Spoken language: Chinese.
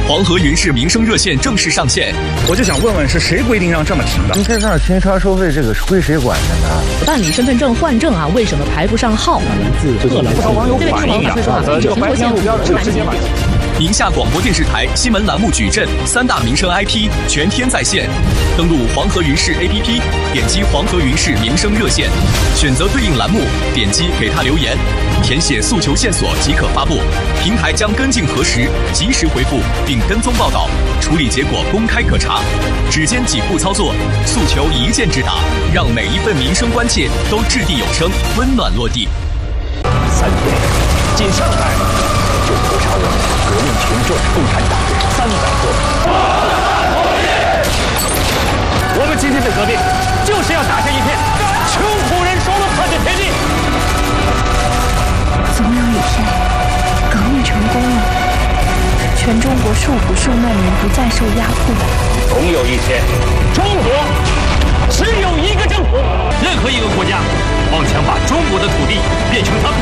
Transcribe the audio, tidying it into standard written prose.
黄河云氏民生热线正式上线。 我就想问问，是谁规定让这么停的？ 您在这儿停车收费，这个是归谁管的呢？ 办理身份证换证啊，为什么排不上号？ 不少网友反映呀，这个白天路标直接买。 宁夏广播电视台新闻栏目矩阵3大民生 IP 全天在线，登录黄河云氏 APP， 点击黄河云氏民生热线，选择对应栏目，点击给他留言，填写诉求线索即可发布，平台将跟进核实，及时回复并跟踪报道，处理结果公开可查。只见几步操作，诉求一键直达，让每一份民生关切都掷地有声，温暖落地。 3天，仅上海就屠杀我们革命群众共产党人300多人。我们今天的革命，就是要打下一片穷苦人说了算的天地。 总有一天，革命成功了，全中国受苦受难民不再受压迫。 总有一天，中国只有一个政府。任何一个国家妄想把中国的土地变成他们的